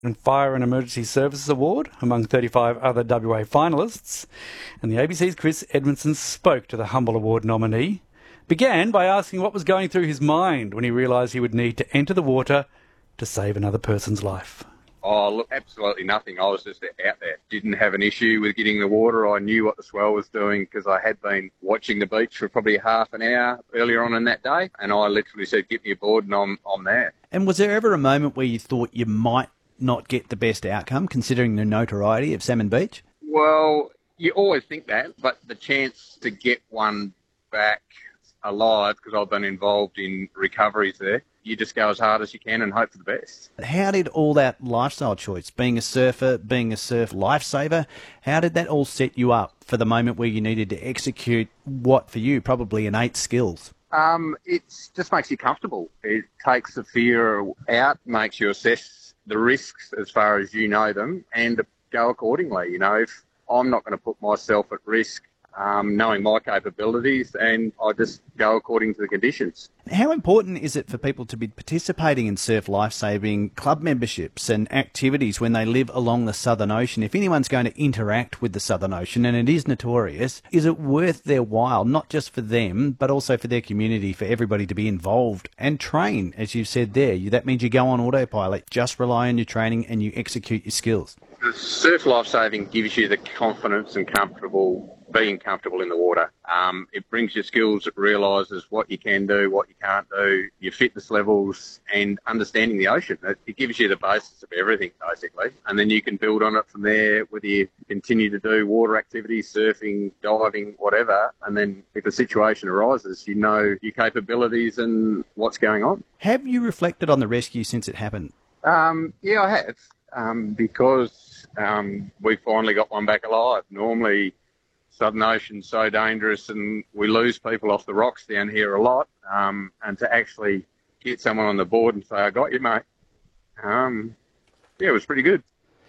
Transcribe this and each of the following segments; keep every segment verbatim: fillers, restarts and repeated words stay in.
and Fire and Emergency Services Award among thirty-five other W A finalists. And the A B C's Chris Edmondson spoke to the Humble Award nominee, began by asking what was going through his mind when he realised he would need to enter the water to save another person's life. Oh, look, absolutely nothing. I was just out there. Didn't have an issue with getting the water. I knew what the swell was doing because I had been watching the beach for probably half an hour earlier on in that day. And I literally said, get me aboard and I'm, I'm there. And was there ever a moment where you thought you might not get the best outcome, considering the notoriety of Salmon Beach? Well, you always think that, but the chance to get one back alive, because I've been involved in recoveries there, you just go as hard as you can and hope for the best. How did all that lifestyle choice, being a surfer, being a surf lifesaver, how did that all set you up for the moment where you needed to execute what, for you, probably innate skills? Um, it just makes you comfortable. It takes the fear out, makes you assess the risks as far as you know them, and go accordingly. You know, if I'm not going to put myself at risk, Um, knowing my capabilities, and I just go according to the conditions. How important is it for people to be participating in surf lifesaving club memberships and activities when they live along the Southern Ocean? If anyone's going to interact with the Southern Ocean, and it is notorious, is it worth their while, not just for them, but also for their community, for everybody to be involved and train, as you said there? That means you go on autopilot, just rely on your training and you execute your skills. The surf lifesaving gives you the confidence and comfortable being comfortable in the water. Um, it brings you skills, it realises what you can do, what you can't do, your fitness levels, and understanding the ocean. It, it gives you the basis of everything, basically. And then you can build on it from there, whether you continue to do water activities, surfing, diving, whatever. And then if a situation arises, you know your capabilities and what's going on. Have you reflected on the rescue since it happened? Um, yeah, I have, um, because um, we finally got one back alive. Normally, Southern Ocean's so dangerous and we lose people off the rocks down here a lot, um, and to actually get someone on the board and say, I got you, mate, um, yeah, it was pretty good.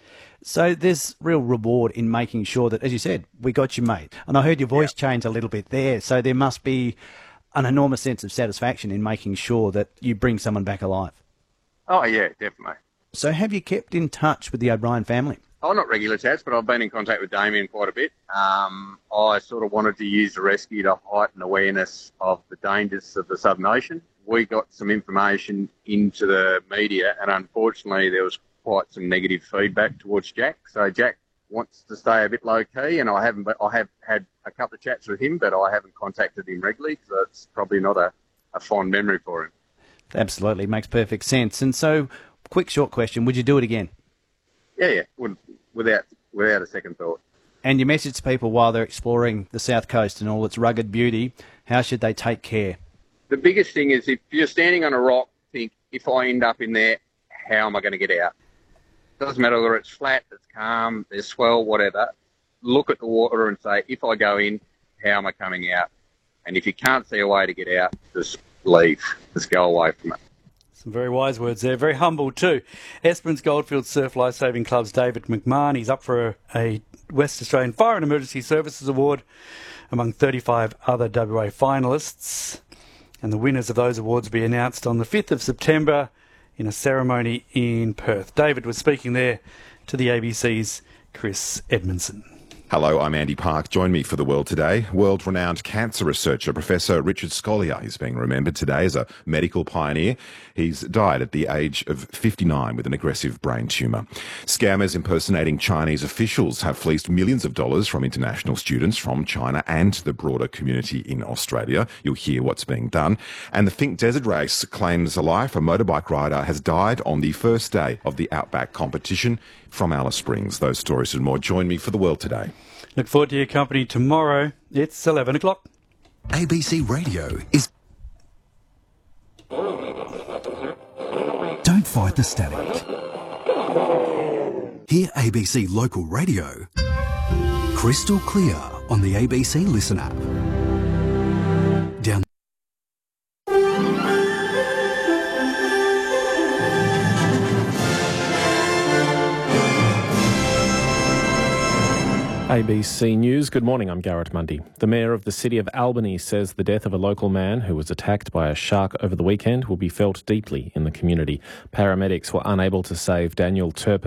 So there's real reward in making sure that, as you said, we got you, mate. And I heard your voice yeah. change a little bit there, so there must be an enormous sense of satisfaction in making sure that you bring someone back alive. Oh, yeah, definitely. So have you kept in touch with the O'Brien family? Oh, not regular chats, but I've been in contact with Damien quite a bit. Um, I sort of wanted to use the rescue to heighten awareness of the dangers of the Southern Ocean. We got some information into the media, and unfortunately there was quite some negative feedback towards Jack. So Jack wants to stay a bit low-key, and I haven't. I have had a couple of chats with him, but I haven't contacted him regularly, so it's probably not a, a fond memory for him. Absolutely, makes perfect sense. And so, quick short question, would you do it again? Yeah, yeah, would, without without a second thought. And your message to people while they're exploring the South Coast and all its rugged beauty, how should they take care? The biggest thing is if you're standing on a rock, think, if I end up in there, how am I going to get out? Doesn't matter whether it's flat, it's calm, there's swell, whatever. Look at the water and say, if I go in, how am I coming out? And if you can't see a way to get out, just leave. Just go away from it. Some very wise words there. Very humble too. Esperance Goldfields Surf Lifesaving Club's David McMahon. He's up for a, a West Australian Fire and Emergency Services Award among thirty-five other W A finalists. And the winners of those awards will be announced on the fifth of September in a ceremony in Perth. David was speaking there to the A B C's Chris Edmondson. Hello, I'm Andy Park. Join me for The World Today. World-renowned cancer researcher Professor Richard Scolyer is being remembered today as a medical pioneer. He's died at the age of fifty-nine with an aggressive brain tumour. Scammers impersonating Chinese officials have fleeced millions of dollars from international students from China and the broader community in Australia. You'll hear what's being done. And the Think Desert Race claims a life. A motorbike rider has died on the first day of the Outback competition from Alice Springs. Those stories and more. Join me for The World Today. Look forward to your company tomorrow. It's eleven o'clock. A B C Radio is... Don't fight the static. Hear A B C Local Radio crystal clear on the A B C Listen app. Down A B C News. Good morning, I'm Garrett Mundy. The Mayor of the City of Albany says the death of a local man who was attacked by a shark over the weekend will be felt deeply in the community. Paramedics were unable to save Daniel Turpin